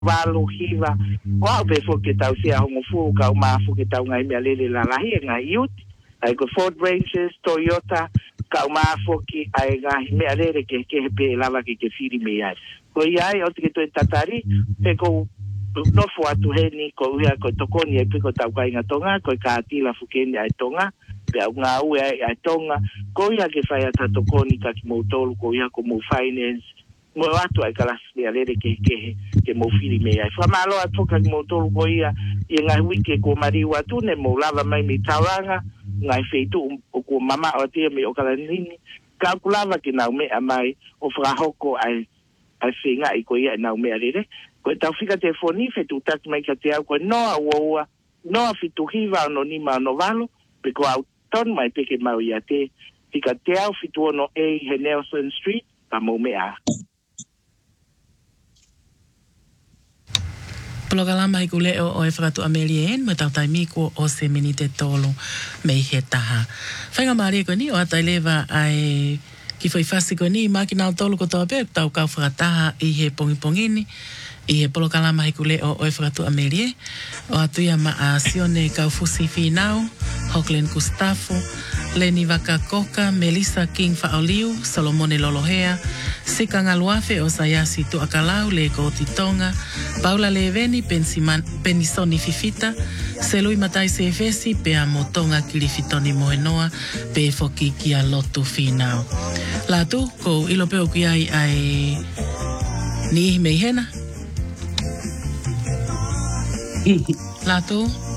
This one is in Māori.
valo hiva wa be fo ke tau sia hongo fu ka ma fu ke tau ngai me lele la lahi ngai youth ai ko Ford Rangers Toyota ka ma fo ki ai ngai me lele ke pe lava ke firi me ai ko ia o te to tatari pe ko no fo atu heni ko ia ko tokoni e pe ko tau kai ngatonga ko ka tila fu ke ai tonga pe nga u ai tonga ko ia ke fai ata tokoni ka ki mo tolu ko ia ko mo finance mo atu ai kala se alere ke mo fili me ai fa malo atu ka mo tolu ko ia e ngai wiki ko mari watu ne mo lava mai mi tawanga ngai feitu ko mama o te me o kala nini ka kulava ki na me mai o fra hoko ai finga i ko ia na me alere ko ta fika telefoni fetu tak mai ka te ko no awa no fitu hiva no ni ma no valo pe ko ton mai pe ke mau ia te tika te au fitu no he Nelson Street pa mo mea Pologalama i kule o e whakatu Amelien, me tautai miko o se minite tolo me he taha. Whainga maari ko ni o atai lewa ai ki whai whasi ko ni maki nao tolo ko toa pe tau kau whakataha i he pongipongini i he pologalama i kule o e whakatu Amelien o atuia ma a Sione Kaufusi Finau, Hocklen Gustavo, Leni Wakakoka, Melissa King Faoliu, Solomone Lolohea, Sika Ngaluafe o Sayasi Tuakalau, Le Kotitonga, Paula Leveni, Penisoni Fifita, Selui Matai Sefesi, Pea Motonga Kilifitoni Moenoa, Pe Foki Kia Lotu Finau. Latu, ko ilopeo kiai ai ni meihena? Latu?